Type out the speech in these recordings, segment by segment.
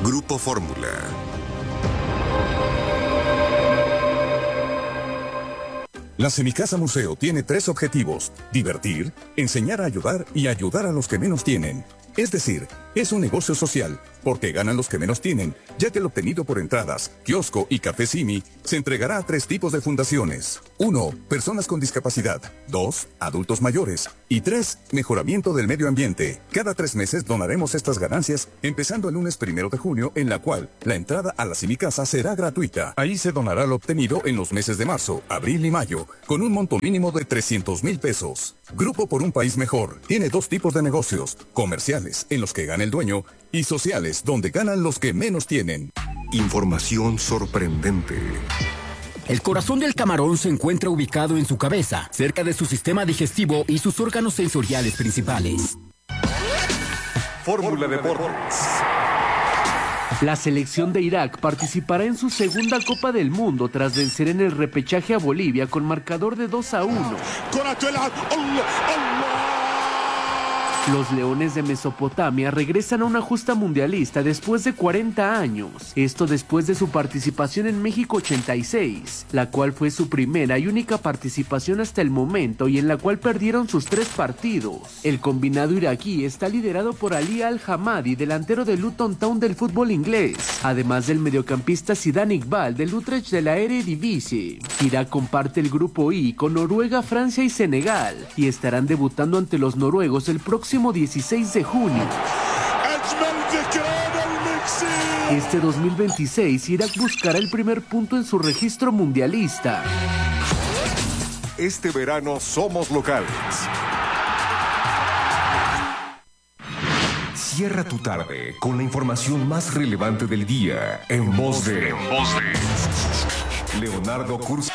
Grupo Fórmula. La Semicasa Museo tiene 3 objetivos: divertir, enseñar a ayudar y ayudar a los que menos tienen. Es decir, es un negocio social, porque ganan los que menos tienen, ya que el obtenido por entradas, kiosco y café Simi se entregará a 3 tipos de fundaciones. 1. Personas con discapacidad. 2. Adultos mayores. Y 3. Mejoramiento del medio ambiente. Cada 3 meses donaremos estas ganancias, empezando el lunes 1 de junio, en la cual la entrada a la Semicasa será gratuita. Ahí se donará lo obtenido en los meses de marzo, abril y mayo, con un monto mínimo de 300,000 pesos. Grupo por un País Mejor tiene 2 tipos de negocios: comerciales, en los que gana el dueño, y sociales, donde ganan los que menos tienen. Información sorprendente. El corazón del camarón se encuentra ubicado en su cabeza, cerca de su sistema digestivo y sus órganos sensoriales principales. Fórmula Deportes. La selección de Irak participará en su segunda Copa del Mundo tras vencer en el repechaje a Bolivia con marcador de 2-1. Los Leones de Mesopotamia regresan a una justa mundialista después de 40 años. Esto después de su participación en México 86, la cual fue su primera y única participación hasta el momento y en la cual perdieron sus 3 partidos. El combinado iraquí está liderado por Ali Al-Hamadi, delantero del Luton Town del fútbol inglés, además del mediocampista Zidane Iqbal del Utrecht de la Eredivisie. Irak comparte el grupo I con Noruega, Francia y Senegal y estarán debutando ante los noruegos el próximo 16 de junio. Este 2026, Irak buscará el primer punto en su registro mundialista. Este verano somos locales. Cierra tu tarde con la información más relevante del día en voz de Leonardo Curso.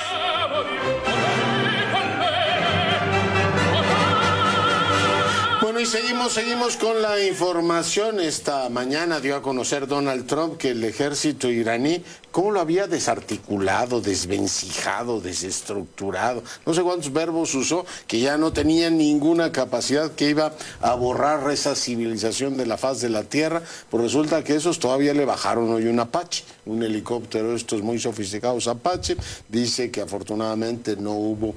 Bueno, y seguimos con la información. Esta mañana dio a conocer Donald Trump que el ejército iraní, cómo lo había desarticulado, desvencijado, desestructurado, no sé cuántos verbos usó, que ya no tenía ninguna capacidad, que iba a borrar esa civilización de la faz de la tierra. Pues resulta que esos todavía le bajaron hoy un Apache, un helicóptero de estos muy sofisticados Apache. Dice que afortunadamente no hubo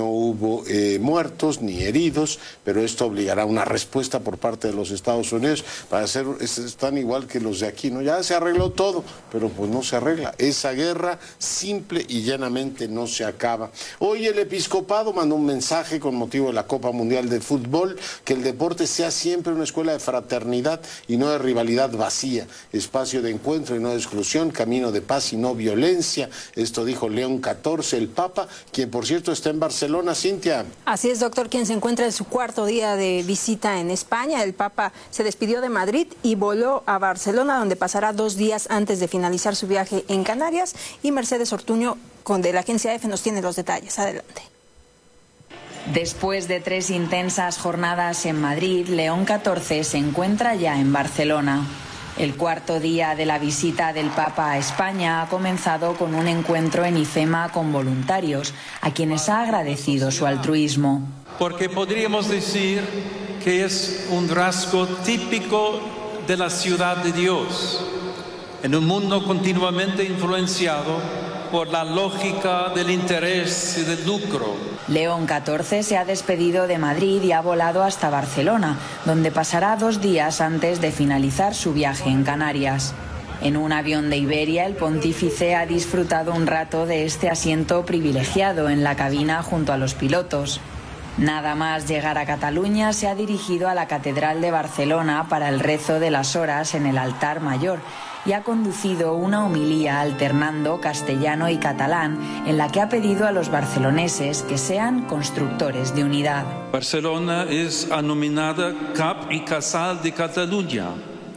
muertos ni heridos, pero esto obligará a una respuesta por parte de los Estados Unidos para hacer, están igual que los de aquí, ¿no? Ya se arregló todo, pero pues no se arregla. Esa guerra simple y llanamente no se acaba. Hoy el episcopado mandó un mensaje con motivo de la Copa Mundial de Fútbol, que el deporte sea siempre una escuela de fraternidad y no de rivalidad vacía, espacio de encuentro y no de exclusión, camino de paz y no violencia. Esto dijo León XIV, el Papa, quien por cierto está en Barcelona. Cintia. Así es, doctor, quien se encuentra en su 4º día de visita en España. El Papa se despidió de Madrid y voló a Barcelona, donde pasará 2 días antes de finalizar su viaje en Canarias. Y Mercedes Ortuño, de la agencia EFE, nos tiene los detalles. Adelante. Después de 3 intensas jornadas en Madrid, León XIV se encuentra ya en Barcelona. El 4º día de la visita del Papa a España ha comenzado con un encuentro en IFEMA con voluntarios, a quienes ha agradecido su altruismo. Porque podríamos decir que es un rasgo típico de la ciudad de Dios, en un mundo continuamente influenciado por la lógica del interés y del lucro. León XIV se ha despedido de Madrid y ha volado hasta Barcelona, donde pasará 2 días antes de finalizar su viaje en Canarias. En un avión de Iberia, el pontífice ha disfrutado un rato de este asiento privilegiado en la cabina junto a los pilotos. Nada más llegar a Cataluña, se ha dirigido a la Catedral de Barcelona para el rezo de las horas en el altar mayor y ha conducido una homilía alternando castellano y catalán, en la que ha pedido a los barceloneses que sean constructores de unidad. Barcelona és anomenada cap i casal de Catalunya.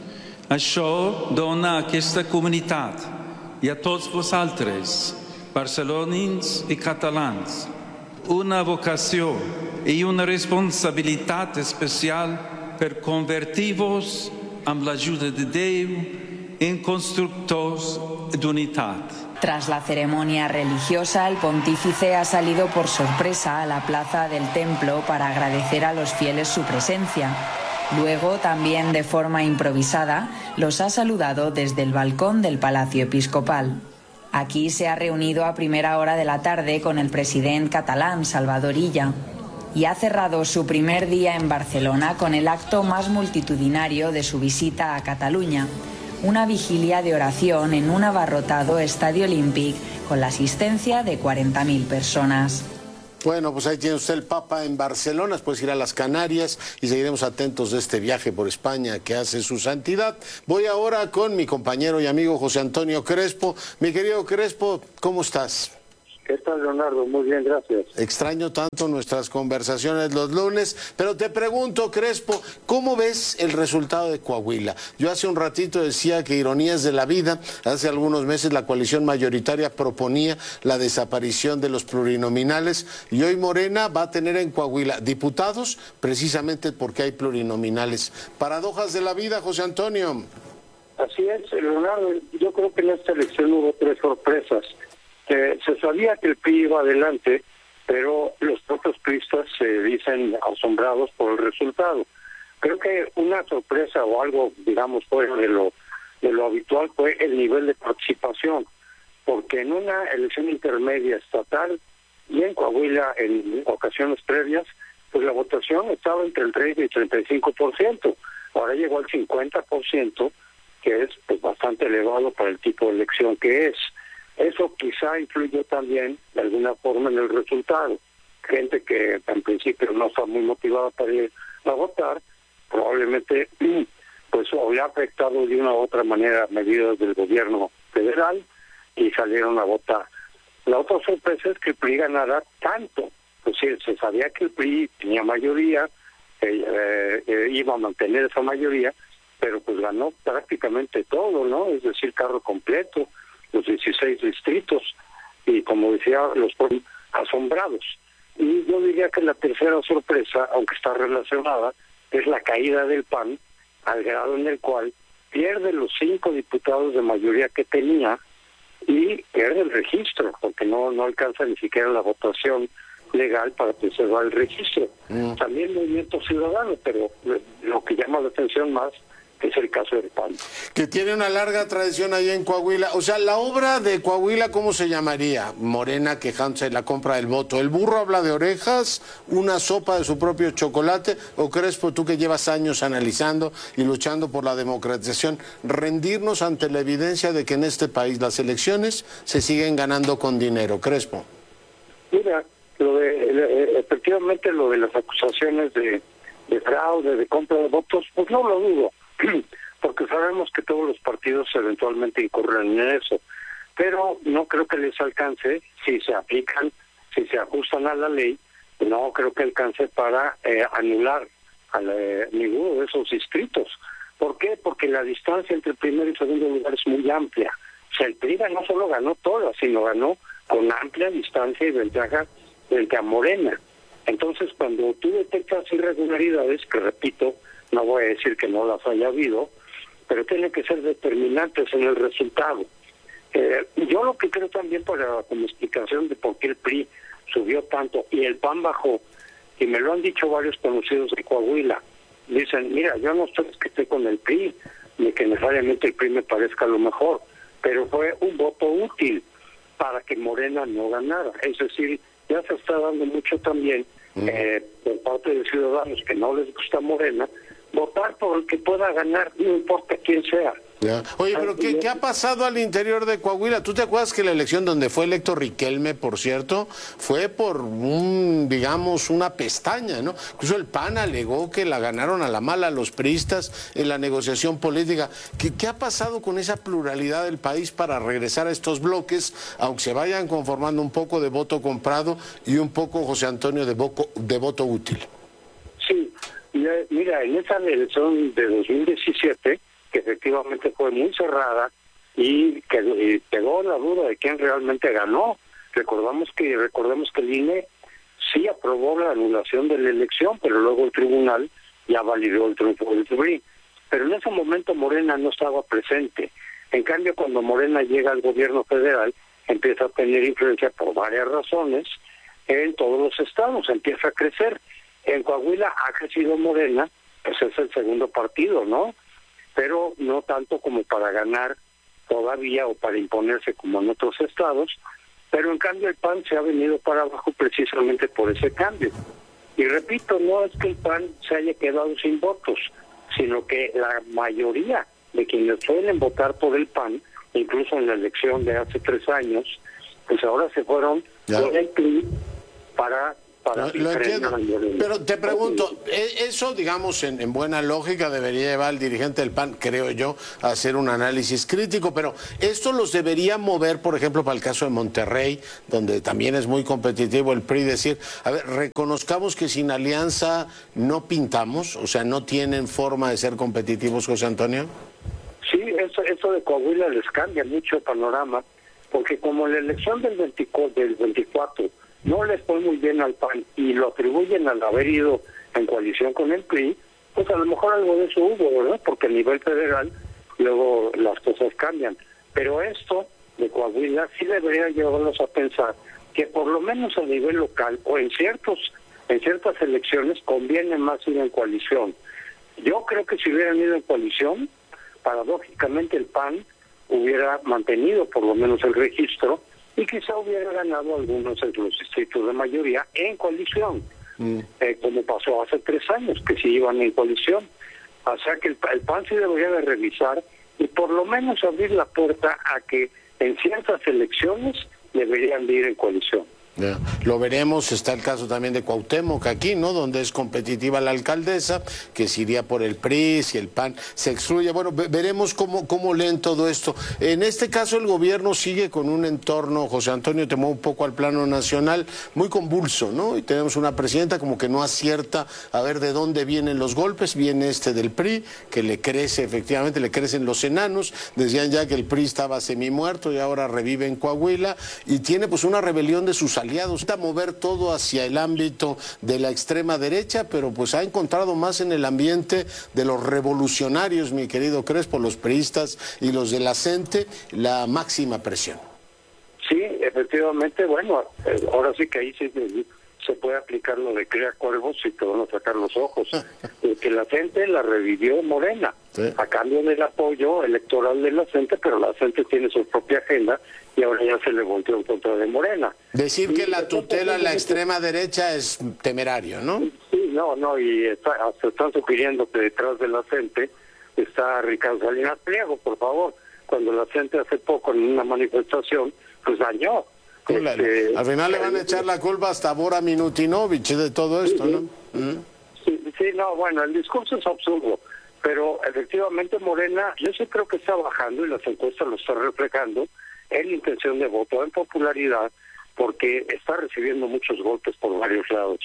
Això dona a aquesta comunitat i a tots vosaltres, barcelonins i catalans, una vocació i una responsabilitat especial per convertir-vos amb l'ajuda de Déu en constructors d'unitat. Tras la ceremonia religiosa, el pontífice ha salido por sorpresa a la plaza del templo para agradecer a los fieles su presencia. Luego, también de forma improvisada, los ha saludado desde el balcón del Palacio Episcopal. Aquí se ha reunido a primera hora de la tarde con el presidente catalán, Salvador Illa, y ha cerrado su primer día en Barcelona con el acto más multitudinario de su visita a Cataluña, una vigilia de oración en un abarrotado Estadio Olímpic con la asistencia de 40.000 personas. Bueno, pues ahí tiene usted el Papa en Barcelona, después ir a las Canarias y seguiremos atentos de este viaje por España que hace su santidad. Voy ahora con mi compañero y amigo José Antonio Crespo. Mi querido Crespo, ¿cómo estás? ¿Qué tal, Leonardo? Muy bien, gracias. Extraño tanto nuestras conversaciones los lunes, pero te pregunto, Crespo, ¿cómo ves el resultado de Coahuila? Yo hace un ratito decía que ironías de la vida, hace algunos meses la coalición mayoritaria proponía la desaparición de los plurinominales y hoy Morena va a tener en Coahuila diputados precisamente porque hay plurinominales. Paradojas de la vida, José Antonio. Así es, Leonardo. Yo creo que en esta elección hubo tres sorpresas. Se sabía que el PRI iba adelante, pero los propios priistas se dicen asombrados por el resultado. Creo que una sorpresa o algo, digamos, fuera de lo habitual fue el nivel de participación, porque en una elección intermedia estatal y en Coahuila en ocasiones previas, pues la votación estaba entre el 30 y 35%. Ahora llegó al 50%, que es pues bastante elevado para el tipo de elección que es. Eso quizá influyó también de alguna forma en el resultado. Gente que en principio no está muy motivada para ir a votar, probablemente pues habría afectado de una u otra manera medidas del gobierno federal y salieron a votar. La otra sorpresa es que el PRI ganara tanto. Pues sí, se sabía que el PRI tenía mayoría, iba a mantener esa mayoría, pero pues ganó prácticamente todo, ¿no? Es decir, carro completo, los 16 distritos, y como decía, los fueron asombrados. Y yo diría que la tercera sorpresa, aunque está relacionada, es la caída del PAN, al grado en el cual pierde los 5 diputados de mayoría que tenía y pierde el registro, porque no alcanza ni siquiera la votación legal para preservar el registro. También Movimiento Ciudadano, pero lo que llama la atención más es el caso del PAN. Que tiene una larga tradición ahí en Coahuila. O sea, la obra de Coahuila, ¿cómo se llamaría? Morena quejándose de la compra del voto. ¿El burro habla de orejas? ¿Una sopa de su propio chocolate? ¿O Crespo, tú que llevas años analizando y luchando por la democratización, rendirnos ante la evidencia de que en este país las elecciones se siguen ganando con dinero? Crespo. Mira, efectivamente lo de las acusaciones de fraude, de compra de votos, pues no lo dudo, porque sabemos que todos los partidos eventualmente incurren en eso, pero no creo que les alcance si se aplican, si se ajustan a la ley, no creo que alcance para anular a ninguno de esos distritos. ¿Por qué? Porque la distancia entre el primer y segundo lugar es muy amplia. O sea, el PRI no solo ganó todas, sino ganó con amplia distancia y ventaja frente a Morena. Entonces, cuando tú detectas irregularidades, que repito, no voy a decir que no las haya habido, pero tienen que ser determinantes en el resultado. Yo lo que creo también, como explicación de por qué el PRI subió tanto y el PAN bajó, y me lo han dicho varios conocidos de Coahuila, dicen, mira, yo no estoy que esté con el PRI, ni que necesariamente el PRI me parezca lo mejor, pero fue un voto útil para que Morena no ganara. Es decir, ya se está dando mucho también por parte de ciudadanos que no les gusta Morena, votar por el que pueda ganar, no importa quién sea. Ya. Oye, pero ¿qué ha pasado al interior de Coahuila? ¿Tú te acuerdas que la elección donde fue electo Riquelme, por cierto, fue por una pestaña, ¿no? Incluso el PAN alegó que la ganaron a la mala los priistas en la negociación política. ¿Qué ha pasado con esa pluralidad del país para regresar a estos bloques, aunque se vayan conformando un poco de voto comprado y un poco, José Antonio, de voto útil? Sí, mira, en esa elección de 2017, que efectivamente fue muy cerrada y que quedó la duda de quién realmente ganó. Recordemos que el INE sí aprobó la anulación de la elección, pero luego el tribunal ya validó el triunfo del PRI. Pero en ese momento Morena no estaba presente. En cambio, cuando Morena llega al gobierno federal, empieza a tener influencia por varias razones en todos los estados, empieza a crecer. En Coahuila ha crecido Morena pues es el segundo partido, ¿no? Pero no tanto como para ganar todavía o para imponerse como en otros estados, pero en cambio el PAN se ha venido para abajo precisamente por ese cambio. Y repito, no es que el PAN se haya quedado sin votos, sino que la mayoría de quienes suelen votar por el PAN, incluso en la elección de hace 3 años, pues ahora se fueron por el PRI para lo entiendo, pero te pregunto, eso digamos en buena lógica debería llevar al dirigente del PAN, creo yo, a hacer un análisis crítico, pero esto los debería mover, por ejemplo, para el caso de Monterrey, donde también es muy competitivo el PRI, decir, a ver, reconozcamos que sin alianza no pintamos, o sea, no tienen forma de ser competitivos, José Antonio. Sí, eso de Coahuila les cambia mucho el panorama, porque como en la elección del 24 no les fue muy bien al PAN y lo atribuyen al haber ido en coalición con el PRI, pues a lo mejor algo de eso hubo, ¿verdad? Porque a nivel federal luego las cosas cambian. Pero esto de Coahuila sí debería llevarlos a pensar que por lo menos a nivel local o en ciertas elecciones conviene más ir en coalición. Yo creo que si hubieran ido en coalición, paradójicamente el PAN hubiera mantenido por lo menos el registro y quizá hubiera ganado algunos de los distritos de mayoría en coalición, como pasó hace 3 años, que sí iban en coalición. O sea que el PAN sí debería de revisar y por lo menos abrir la puerta a que en ciertas elecciones deberían de ir en coalición. Yeah. Lo veremos, está el caso también de Cuauhtémoc aquí, ¿no? Donde es competitiva la alcaldesa, que se iría por el PRI, si el PAN se excluye. Bueno, veremos cómo leen todo esto. En este caso el gobierno sigue con un entorno, José Antonio, te muevo un poco al plano nacional, muy convulso, ¿no? Y tenemos una presidenta como que no acierta a ver de dónde vienen los golpes. Viene este del PRI, que le crece, efectivamente, le crecen los enanos. Decían ya que el PRI estaba semimuerto y ahora revive en Coahuila. Y tiene pues una rebelión de sus aliados, a mover todo hacia el ámbito de la extrema derecha, pero pues ha encontrado más en el ambiente de los revolucionarios, mi querido Crespo, los priistas y los de la CENTE, la máxima presión. Sí, efectivamente, bueno, ahora sí que ahí sí se puede aplicar lo de cría cuervos y te van a sacar los ojos. Que la CENTE la revivió Morena, sí, a cambio del apoyo electoral de la CENTE, pero la CENTE tiene su propia agenda y ahora ya se le volteó en contra de Morena. Decir que la tutela a la extrema derecha es temerario, ¿no? Sí, no, y están sugiriendo que detrás de la CENTE está Ricardo Salinas Pliego, por favor. Cuando la CENTE hace poco en una manifestación, pues dañó. Al final le van a echar la culpa hasta a Bora Milutinovich de todo esto, ¿no? Sí, no, bueno, el discurso es absurdo, pero efectivamente Morena, yo sí creo que está bajando y las encuestas lo están reflejando en intención de voto, en popularidad, porque está recibiendo muchos golpes por varios lados.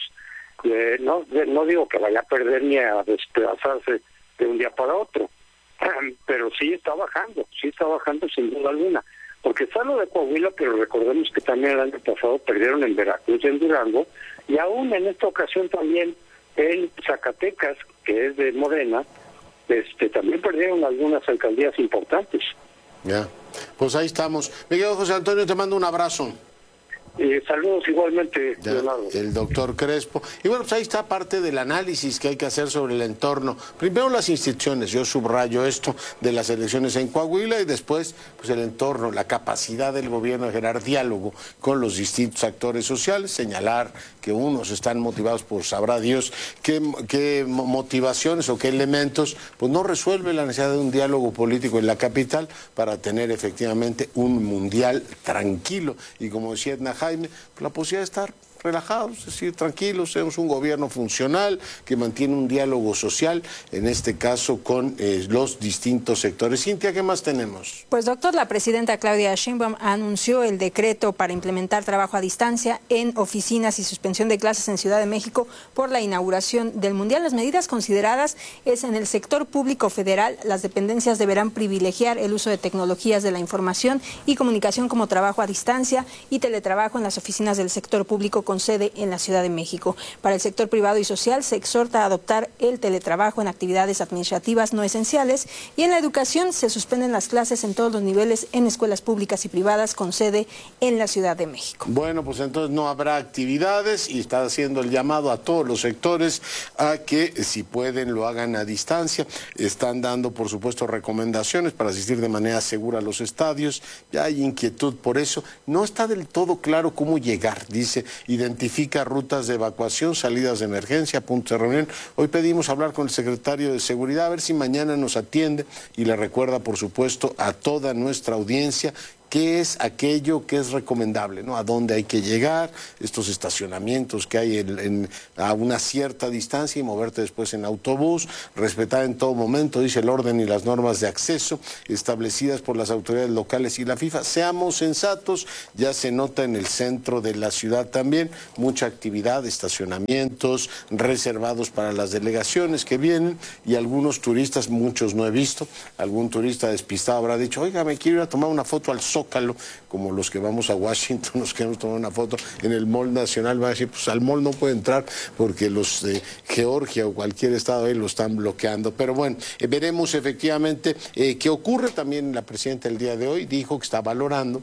No digo que vaya a perder ni a desplazarse de un día para otro, pero sí está bajando sin duda alguna. Porque está lo de Coahuila, pero recordemos que también el año pasado perdieron en Veracruz y en Durango, y aún en esta ocasión también en Zacatecas, que es de Morena, también perdieron algunas alcaldías importantes. Ya, pues ahí estamos. Miguel José Antonio, te mando un abrazo. Saludos igualmente, Leonardo. El doctor Crespo. Y bueno, pues ahí está parte del análisis que hay que hacer sobre el entorno. Primero las instituciones, yo subrayo esto de las elecciones en Coahuila y después pues el entorno, la capacidad del gobierno de generar diálogo con los distintos actores sociales, señalar que unos están motivados por sabrá Dios qué motivaciones o qué elementos, pues no resuelve la necesidad de un diálogo político en la capital para tener efectivamente un mundial tranquilo. Y como decía Edna Jaime, la posibilidad de estar relajados, es decir, tranquilos, tenemos un gobierno funcional que mantiene un diálogo social, en este caso con los distintos sectores. Cintia, ¿qué más tenemos? Pues doctor, la presidenta Claudia Sheinbaum anunció el decreto para implementar trabajo a distancia en oficinas y suspensión de clases en Ciudad de México por la inauguración del Mundial. Las medidas consideradas es en el sector público federal, las dependencias deberán privilegiar el uso de tecnologías de la información y comunicación como trabajo a distancia y teletrabajo en las oficinas del sector público con con sede en la Ciudad de México. Para el sector privado y social se exhorta a adoptar el teletrabajo en actividades administrativas no esenciales, y en la educación se suspenden las clases en todos los niveles en escuelas públicas y privadas con sede en la Ciudad de México. Bueno, pues entonces no habrá actividades y está haciendo el llamado a todos los sectores a que si pueden lo hagan a distancia. Están dando, por supuesto, recomendaciones para asistir de manera segura a los estadios. Ya hay inquietud por eso. No está del todo claro cómo llegar. Dice, identifica rutas de evacuación, salidas de emergencia, puntos de reunión. Hoy pedimos hablar con el secretario de Seguridad a ver si mañana nos atiende y le recuerda, por supuesto, a toda nuestra audiencia qué es aquello que es recomendable, ¿no? A dónde hay que llegar, estos estacionamientos que hay a una cierta distancia y moverte después en autobús, respetar en todo momento, dice, el orden y las normas de acceso establecidas por las autoridades locales y la FIFA. Seamos sensatos, ya se nota en el centro de la ciudad también mucha actividad, estacionamientos reservados para las delegaciones que vienen y algunos turistas, muchos no he visto, algún turista despistado habrá dicho, oiga, me quiero ir a tomar una foto al Zócalo, como los que vamos a Washington, nos queremos tomar una foto en el Mall Nacional, va a decir, pues al mall no puede entrar porque los de Georgia o cualquier estado ahí lo están bloqueando. Pero bueno, veremos efectivamente qué ocurre. También la presidenta el día de hoy dijo que está valorando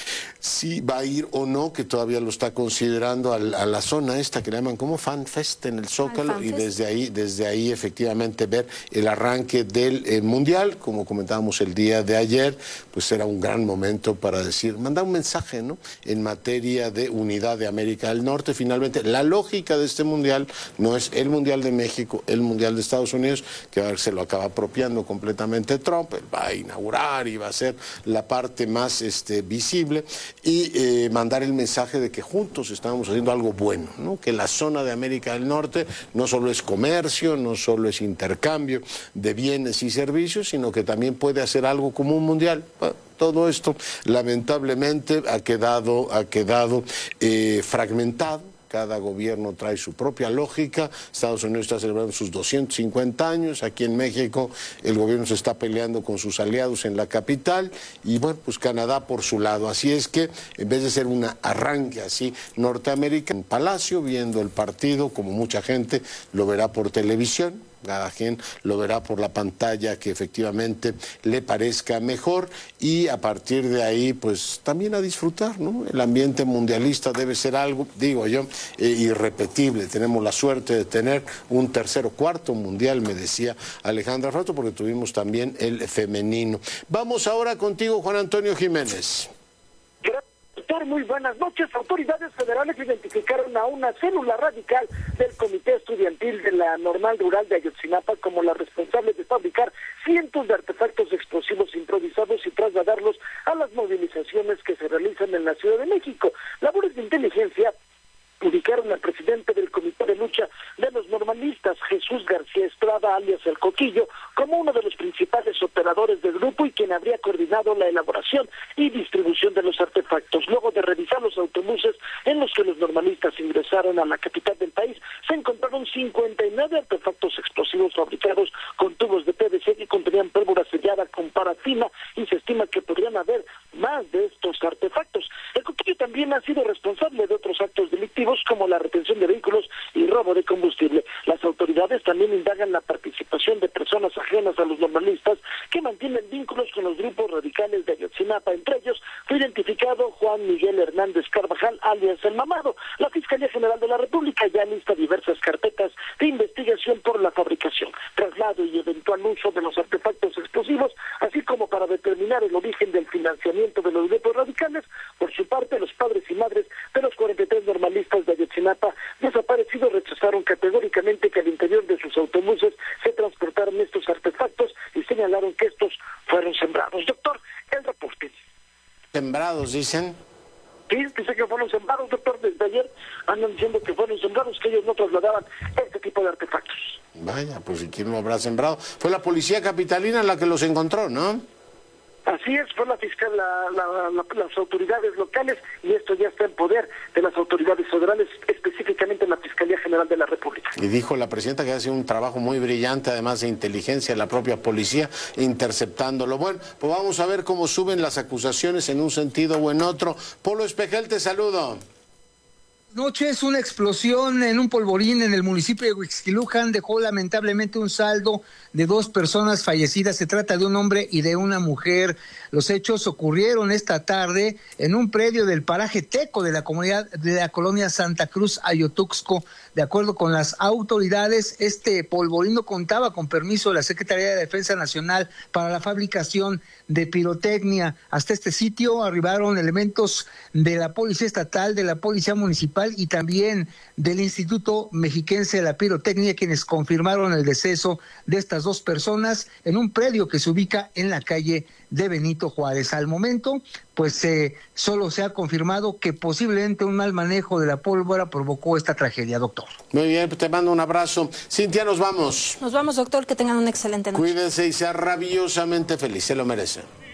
si va a ir o no, que todavía lo está considerando a la zona esta que le llaman como Fan Fest en el Zócalo, y desde ahí efectivamente ver el arranque del Mundial. Como comentábamos el día de ayer, pues era un gran momento para decir, mandar un mensaje, ¿no?, en materia de unidad de América del Norte. Finalmente, la lógica de este Mundial no es el Mundial de México, el Mundial de Estados Unidos, que se lo acaba apropiando completamente Trump. Él va a inaugurar y va a ser la parte más visible, y mandar el mensaje de que juntos estamos haciendo algo bueno, ¿no?, que la zona de América del Norte no solo es comercio, no solo es intercambio de bienes y servicios, sino que también puede hacer algo como un mundial. Bueno, todo esto lamentablemente ha quedado fragmentado. Cada gobierno trae su propia lógica. Estados Unidos está celebrando sus 250 años. Aquí en México el gobierno se está peleando con sus aliados en la capital. Y bueno, pues Canadá por su lado. Así es que en vez de ser un arranque así Norteamérica, en Palacio, viendo el partido, como mucha gente lo verá por televisión, cada quien lo verá por la pantalla que efectivamente le parezca mejor, y a partir de ahí pues también a disfrutar, ¿no? El ambiente mundialista debe ser algo, digo yo, irrepetible. Tenemos la suerte de tener un tercer o cuarto mundial, me decía Alejandra Rato, porque tuvimos también el femenino. Vamos ahora contigo, Juan Antonio Jiménez. Doctor, muy buenas noches. Autoridades federales identificaron a una célula radical del Comité Estudiantil de la Normal Rural de Ayotzinapa como la responsable de fabricar cientos de artefactos explosivos improvisados y trasladarlos a las movilizaciones que se realizan en la Ciudad de México. Labores de inteligencia ubicaron al presidente del Comité de Lucha de los Normalistas, Jesús García Estrada, alias El Coquillo, como uno de los principales operadores del grupo y quien habría coordinado la elaboración y distribución de los artefactos. Luego de revisar los autobuses en los que los normalistas ingresaron a la capital del país, se encontraron 59 artefactos explosivos fabricados con tubos de PVC que contenían pólvora sellada con parafina, y se estima que podrían haber más de estos artefactos. El Coquillo también ha sido responsable de otros actos delictivos como la retención de vehículos y robo de combustible. Las autoridades también indagan la participación de personas ajenas a los normalistas que mantienen vínculos con los grupos radicales de Ayotzinapa. Entre ellos fue identificado Juan Miguel Hernández Carvajal, alias El Mamado. La Fiscalía General de la República ya lista diversas carpetas de investigación por la fabricación, traslado y eventual uso de los artefactos explosivos, así como para determinar el origen del financiamiento de los grupos radicales. Por su parte, los padres y madres de los 43 normalistas de Ayotzinapa desaparecidos rechazaron categóricamente que al interior de sus autobuses se transportaron estos artefactos y señalaron que estos fueron sembrados. Doctor, el reporte. ¿Sembrados, dicen? Sí, dice que fueron sembrados, doctor. Desde ayer andan diciendo que fueron sembrados, que ellos no trasladaban este tipo de artefactos. Vaya, pues si quién lo habrá sembrado. Fue la policía capitalina la que los encontró, ¿no? Así es, fue la fiscal, las autoridades locales, y esto ya está en poder de las autoridades federales, específicamente la Fiscalía General de la República. Y dijo la presidenta que hace un trabajo muy brillante, además de inteligencia, la propia policía, interceptándolo. Bueno, pues vamos a ver cómo suben las acusaciones en un sentido o en otro. Polo Espejel, te saludo. Noches, una explosión en un polvorín en el municipio de Huixquilucan dejó lamentablemente un saldo de 2 personas fallecidas. Se trata de un hombre y de una mujer. Los hechos ocurrieron esta tarde en un predio del paraje Teco de la comunidad de la colonia Santa Cruz, Ayotuxco. De acuerdo con las autoridades, este polvorín no contaba con permiso de la Secretaría de Defensa Nacional para la fabricación de pirotecnia. Hasta este sitio arribaron elementos de la Policía Estatal, de la Policía Municipal y también del Instituto Mexiquense de la Pirotecnia, quienes confirmaron el deceso de estas 2 personas en un predio que se ubica en la calle de Benito Juárez. Al momento, pues solo se ha confirmado que posiblemente un mal manejo de la pólvora provocó esta tragedia, doctor. Muy bien, te mando un abrazo. Cintia, nos vamos. Nos vamos, doctor, que tengan una excelente noche. Cuídense y sea rabiosamente feliz, se lo merece.